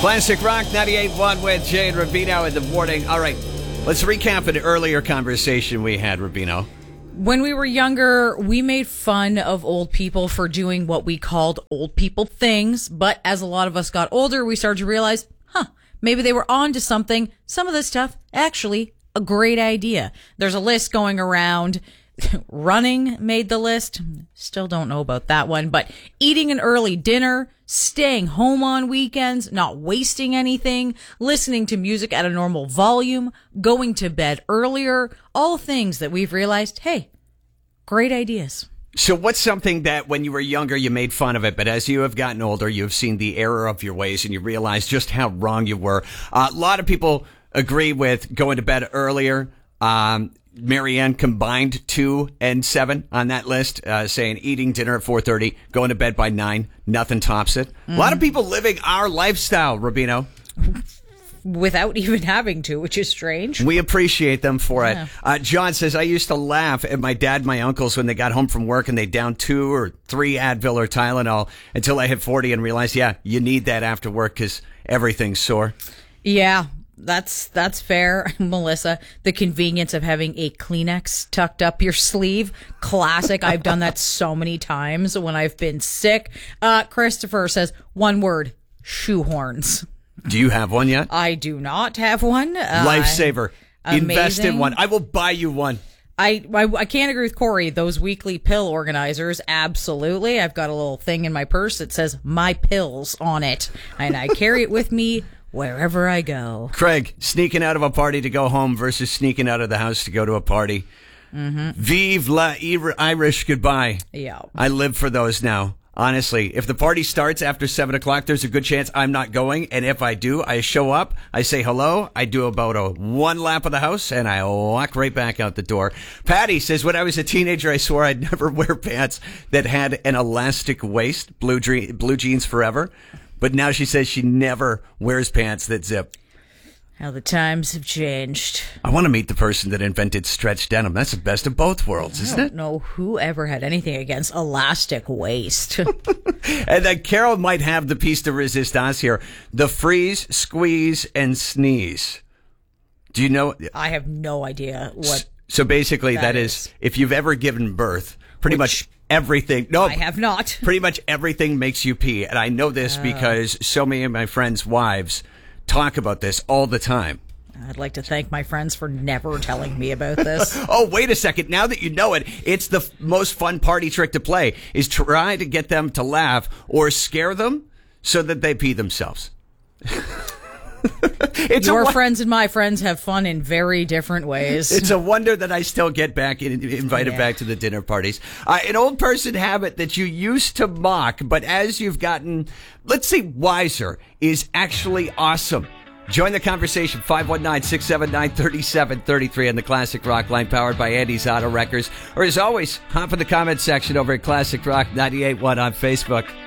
Classic Rock 98.1 with Jay and Rubino in the morning. All right, let's recap an earlier conversation we had, Rubino. When we were younger, we made fun of old people for doing what we called old people things. But as a lot of us got older, we started to realize, maybe they were on to something. Some of this stuff, actually, a great idea. There's a list going around. Running made the list. Still don't know about that one. But eating an early dinner, staying home on weekends, not wasting anything, listening to music at a normal volume, going to bed earlier, all things that we've realized, hey, great ideas. So what's something that when you were younger, you made fun of it, but as you have gotten older, you've seen the error of your ways and you realize just how wrong you were? A lot of people agree with going to bed earlier. Marianne combined 2 and 7 on that list, saying eating dinner at 4:30, going to bed by 9. Nothing tops it. A lot of people living our lifestyle, Rubino. Without even having to, which is strange. We appreciate them for it. John says, I used to laugh at my dad and my uncles when they got home from work and they downed 2 or 3 Advil or Tylenol until I hit 40 and realized, you need that after work because everything's sore. Yeah. That's fair, Melissa. The convenience of having a Kleenex tucked up your sleeve. Classic. I've done that so many times when I've been sick. Christopher says, one word, shoehorns. Do you have one yet? I do not have one. Lifesaver. Amazing. Invest in one. I will buy you one. I can't agree with Corey. Those weekly pill organizers, absolutely. I've got a little thing in my purse that says my pills on it, and I carry it with me wherever I go. Craig, sneaking out of a party to go home versus sneaking out of the house to go to a party. Vive la Irish goodbye. Yeah. I live for those now. Honestly, if the party starts after 7 o'clock, there's a good chance I'm not going. And if I do, I show up, I say hello, I do about a 1 lap of the house, and I walk right back out the door. Patty says, when I was a teenager, I swore I'd never wear pants that had an elastic waist, blue jeans forever. But now she says she never wears pants that zip. How the times have changed. I want to meet the person that invented stretch denim. That's the best of both worlds, isn't it? I don't know who ever had anything against elastic waist. And then Carol might have the piece de resistance here. The freeze, squeeze, and sneeze. Do you know? I have no idea what. So basically that is if you've ever given birth, pretty much everything. No, I have not. Pretty much everything makes you pee. And I know this because so many of my friends' wives talk about this all the time. I'd like to thank my friends for never telling me about this. Oh, wait a second. Now that you know it, it's the most fun party trick to play is try to get them to laugh or scare them so that they pee themselves. Your friends and my friends have fun in very different ways. It's a wonder that I still get invited back to the dinner parties. An old person habit that you used to mock, but as you've gotten, let's say, wiser, is actually awesome. Join the conversation, 519-679-3733 on the Classic Rock line, powered by Andy's Auto Wreckers. Or as always, hop in the comments section over at Classic Rock 98.1 on Facebook.